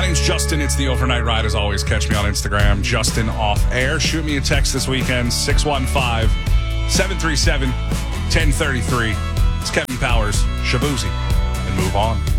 name's Justin. It's the Overnight Ride. As always, catch me on Instagram, Justin Off Air. Shoot me a text this weekend, 615-737-1033. It's Kevin Powers, Shabuzi, and move on.